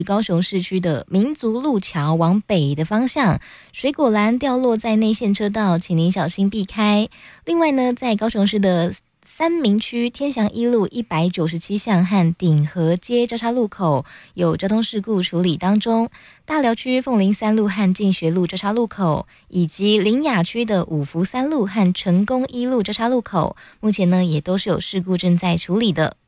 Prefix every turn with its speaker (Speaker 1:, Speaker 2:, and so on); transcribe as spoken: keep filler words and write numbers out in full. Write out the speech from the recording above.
Speaker 1: 高雄市区的民族路桥往北的方向，水果篮掉落在内线车道，请您小心避开。另外呢，在高雄市的三民区天祥一路一百九十七巷和鼎和街交叉路口有交通事故处理当中，大寮区凤林三路和进学路交叉路口，以及林雅区的五福三路和成功一路交叉路口，目前呢也都是有事故正在处理的。